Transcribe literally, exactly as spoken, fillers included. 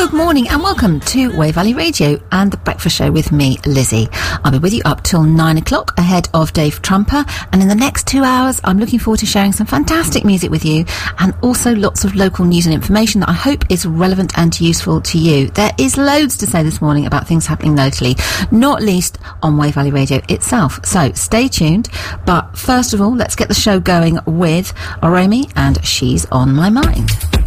Good morning and welcome to Way Valley Radio and the Breakfast Show with me, Lizzie. I'll be with you up till nine o'clock ahead of Dave Trumper, and in the next two hours I'm looking forward to sharing some fantastic music with you and also lots of local news and information that I hope is relevant and useful to you. There is loads to say this morning about things happening locally, not least on Way Valley Radio itself. So stay tuned, but first of all let's get the show going with Oromi and She's on My Mind.